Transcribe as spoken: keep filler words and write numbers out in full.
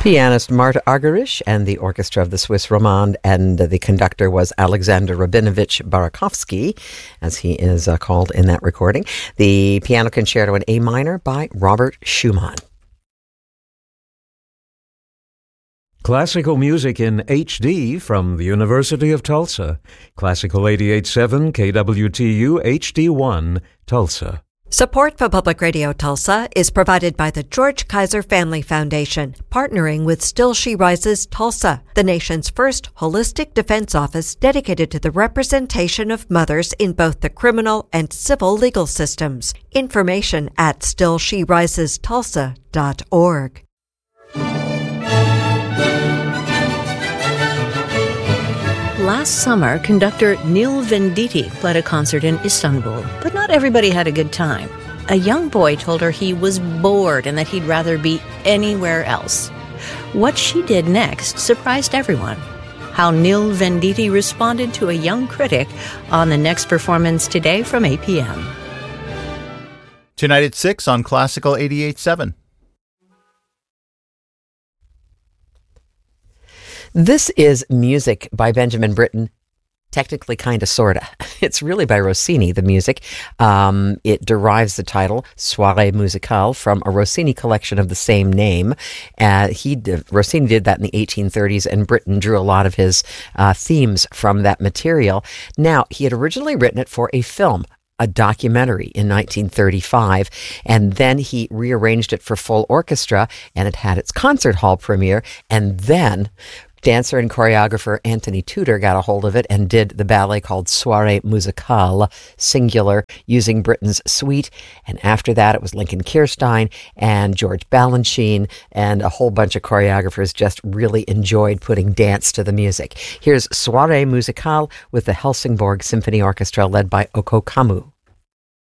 Pianist Marta Argerich and the orchestra of the Swiss Romande, and the conductor was Alexander Rabinovich Barakovsky, as he is uh, called in that recording. The piano concerto in A minor by Robert Schumann. Classical music in H D from the University of Tulsa. Classical eighty-eight point seven K W T U H D one, Tulsa. Support for Public Radio Tulsa is provided by the George Kaiser Family Foundation, partnering with Still She Rises Tulsa, the nation's first holistic defense office dedicated to the representation of mothers in both the criminal and civil legal systems. Information at still she rises tulsa dot org. Last summer, conductor Neil Venditti played a concert in Istanbul, but not everybody had a good time. A young boy told her he was bored and that he'd rather be anywhere else. What she did next surprised everyone. How Neil Venditti responded to a young critic on the next performance today from eight p.m. Tonight at six on Classical eighty-eight point seven. This is music by Benjamin Britten. Technically, kind of, sorta. It's really by Rossini, the music. Um, it derives the title, Soirée Musicale, from a Rossini collection of the same name. Uh, he did, Rossini did that in the eighteen thirties, and Britten drew a lot of his uh, themes from that material. Now, he had originally written it for a film, a documentary in nineteen thirty-five, and then he rearranged it for full orchestra, and it had its concert hall premiere, and then dancer and choreographer Anthony Tudor got a hold of it and did the ballet called Soirée Musicale, singular, using Britten's suite. And after that, it was Lincoln Kirstein and George Balanchine, and a whole bunch of choreographers just really enjoyed putting dance to the music. Here's Soirée Musicale with the Helsingborg Symphony Orchestra led by Oko Kamu.